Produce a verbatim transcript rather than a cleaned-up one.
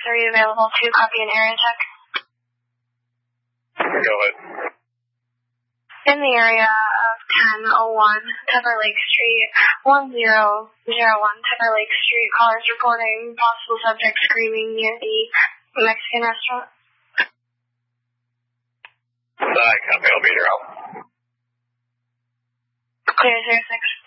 are you available to copy an area check? Go ahead. In the area of ten oh one Tupper Lake Street, one zero zero one Tupper Lake Street, callers reporting possible subject screaming near the Mexican restaurant. I copy, I'll be here out. Clear zero six.